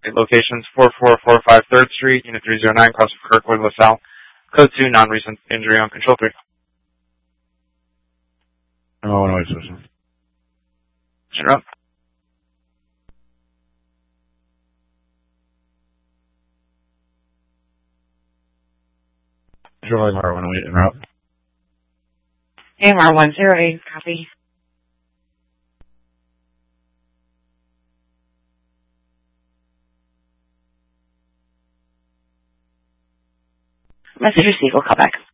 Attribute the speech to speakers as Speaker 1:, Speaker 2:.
Speaker 1: locations 4445 3rd Street, Unit 309, across from Kirkwood, LaSalle. Code 2, non-recent injury on control 3.
Speaker 2: Illinois system.
Speaker 1: Interrupt.
Speaker 2: July Mar-108, interrupt.
Speaker 3: AMR 108, copy. Message received, we'll call back.